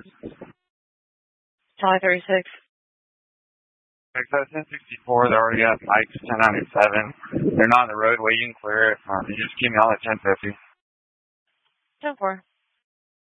Charlie 36. Because 1064, they're already at Mike's 1097. They're not on the roadway. You can clear it. You just keep me on at 1050. 10-4.